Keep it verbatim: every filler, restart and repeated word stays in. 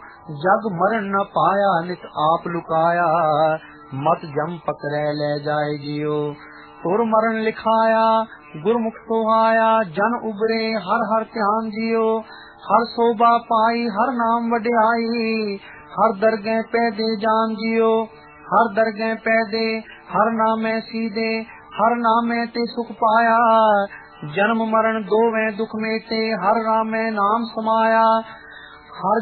जग मरण न पाया नित आप लुकाया, मत जम पकड़े ले जाए जियो। तुर मरण लिखाया गुरमुख सोहाया, जन उबरे हर हर ध्यान जियो। हर शोभा पाई हर नाम वड्याई, हर दरगह पैदे जान जियो। हर दरगह पैदे हर नामे सीधे, हर नामे ते सुख पाया। जन्म मरण दोवें दुख मेटे, हर रामे नाम समाया। हर